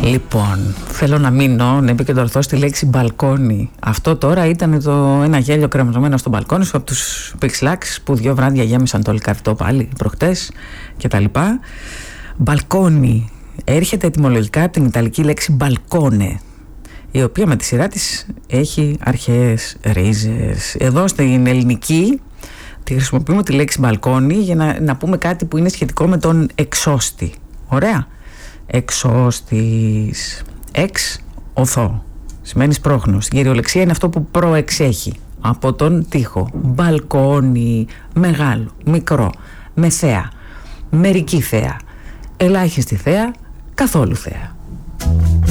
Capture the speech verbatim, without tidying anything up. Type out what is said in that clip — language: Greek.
Λοιπόν, θέλω να μείνω, να επικεντρωθώ στη λέξη μπαλκόνι. Αυτό τώρα ήταν το ένα γέλιο κρεμασμένο στο μπαλκόνι σου από τους Pixlax που δύο βράδια γέμισαν το Λικαβιτό πάλι προχτές και τα λοιπά. Μπαλκόνι έρχεται ετυμολογικά από την ιταλική λέξη μπαλκόνε, η οποία με τη σειρά της έχει αρχαίες ρίζες. Εδώ στην ελληνική τη χρησιμοποιούμε τη λέξη μπαλκόνι για να, να πούμε κάτι που είναι σχετικό με τον εξώστη. Ωραία. Εξώστης. Εξ, οθώ. Σημαίνει σπρώχνος. Η κυριολεξία είναι αυτό που προεξέχει από τον τοίχο. Μπαλκόνι. Μεγάλο, μικρό, με θέα, μερική θέα, ελάχιστη θέα, καθόλου θέα.